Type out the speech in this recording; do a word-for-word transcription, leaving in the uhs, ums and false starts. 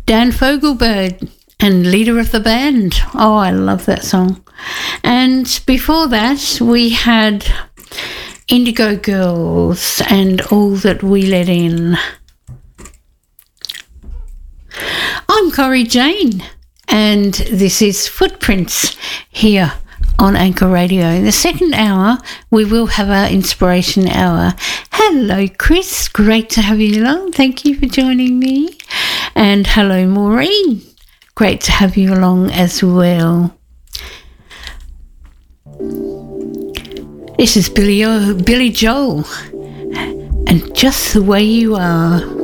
Dan Fogelberg and leader of the band. Oh, I love that song. And before that, we had Indigo Girls and All That We Let In. I'm Corrie Jane, and this is Footprints here on Anchor Radio. In the second hour, we will have our inspiration hour. Hello, Chris. Great to have you along. Thank you for joining me. And hello, Maureen. Great to have you along as well. This is Billy, o- Billy Joel and Just the Way You Are.